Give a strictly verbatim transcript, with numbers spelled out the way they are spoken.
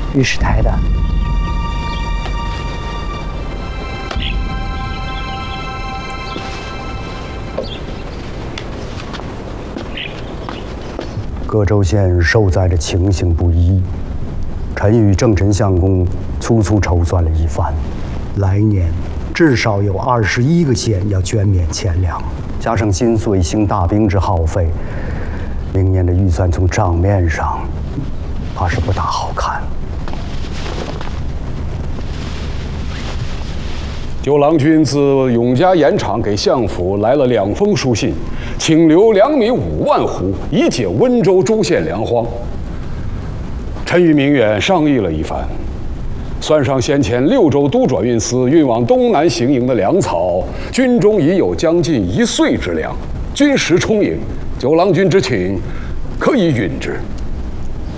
御史台的。 各州县受灾的情形不一，臣与正丞相公粗粗筹算了一番，来年至少有二十一个县要捐免钱粮，加上新岁兴大兵之耗费，明年的预算从账面上怕是不大好看。 九郎君自永嘉盐场给相府来了两封书信，请留粮米五万斛，以解温州诸县粮荒。臣与明远商议了一番，算上先前六州都转运司运往东南行营的粮草，军中已有将近一岁之粮，军食充盈。九郎君之请，可以允之。